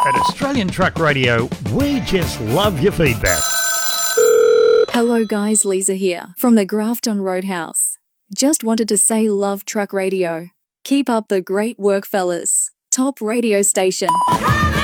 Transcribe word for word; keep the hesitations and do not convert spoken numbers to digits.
At Australian Truck Radio, we just love your feedback. Hello guys, Lisa here from the Grafton Roadhouse. Just wanted to say love Truck Radio. Keep up the great work, fellas. Top radio station.